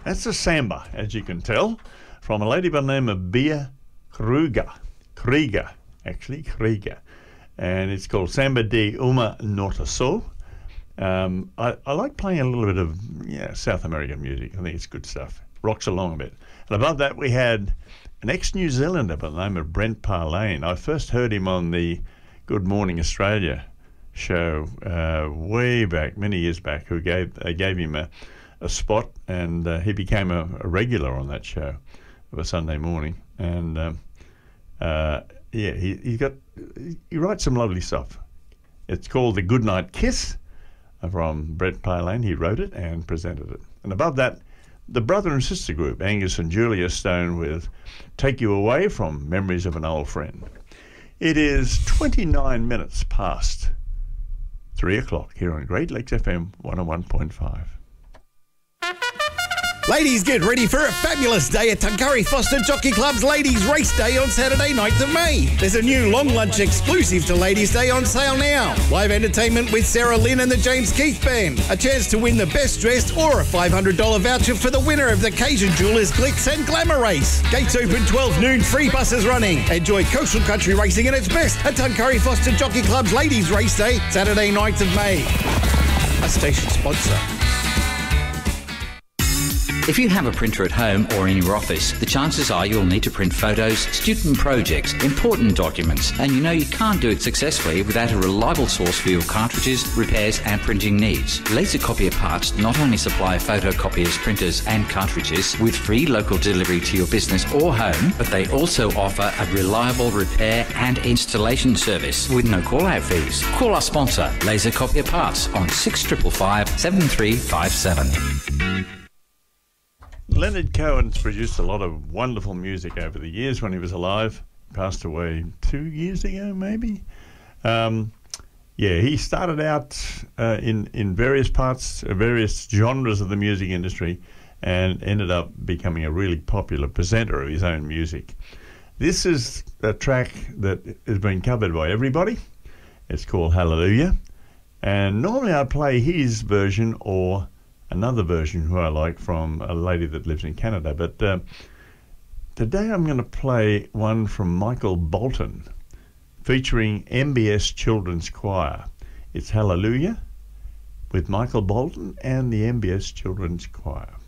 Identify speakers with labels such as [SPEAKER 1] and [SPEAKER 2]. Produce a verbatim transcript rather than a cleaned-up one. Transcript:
[SPEAKER 1] That's a samba, as you can tell, from a lady by the name of Bea Kruger. Krieger, actually, Krieger. And it's called Samba de Uma Nota Sol. Um, I, I like playing a little bit of yeah, South American music. I think it's good stuff. Rocks along a bit. And above that, we had an ex-New Zealander by the name of Brent Parlane. I first heard him on the Good Morning Australia show uh, way back, many years back, who gave they gave him a, a spot, and uh, he became a, a regular on that show of a Sunday morning. And um, uh, yeah, he he got he writes some lovely stuff. It's called The Goodnight Kiss from Brent Parlane. He wrote it and presented it. And above that, the brother and sister group, Angus and Julia Stone, with Take You Away from Memories of an Old Friend. It is twenty-nine minutes past three o'clock here on Great Lakes F M one oh one point five.
[SPEAKER 2] Ladies, get ready for a fabulous day at Tuncurry Foster Jockey Club's Ladies Race Day on Saturday, ninth of May. There's a new long lunch exclusive to Ladies Day on sale now. Live entertainment with Sarah Lynn and the James Keith Band. A chance to win the best dressed or a five hundred dollars voucher for the winner of the Cajun Jewelers Glitz and Glamour Race. Gates open twelve noon, free buses running. Enjoy coastal country racing at its best at Tuncurry Foster Jockey Club's Ladies Race Day, Saturday, ninth of May. A station sponsor.
[SPEAKER 3] If you have a printer at home or in your office, the chances are you'll need to print photos, student projects, important documents, and you know you can't do it successfully without a reliable source for your cartridges, repairs and printing needs. Laser Copier Parts not only supply photocopiers, printers and cartridges with free local delivery to your business or home, but they also offer a reliable repair and installation service with no call-out fees. Call our sponsor, Laser Copier Parts, on six five five five, seven three five seven.
[SPEAKER 1] Leonard Cohen's produced a lot of wonderful music over the years when he was alive. Passed away two years ago, maybe. Um, yeah, he started out uh, in, in various parts, uh, various genres of the music industry, and ended up becoming a really popular presenter of his own music. This is a track that has been covered by everybody. It's called Hallelujah. And normally I play his version or another version who I like from a lady that lives in Canada. But uh, today I'm going to play one from Michael Bolton featuring M B S Children's Choir. It's Hallelujah with Michael Bolton and the M B S Children's Choir.